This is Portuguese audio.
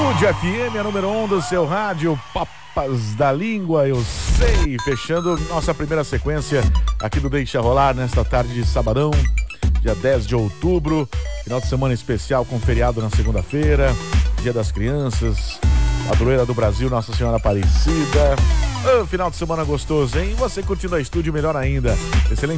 Estúdio FM, a número 1 do seu rádio, Papas da Língua, eu sei. Fechando nossa primeira sequência aqui do Deixa Rolar nesta tarde de sabadão, dia 10 de outubro. Final de semana especial com feriado na segunda-feira, Dia das Crianças, padroeira do Brasil, Nossa Senhora Aparecida. Final de semana gostoso, hein? E você curtindo a estúdio, melhor ainda. Excelente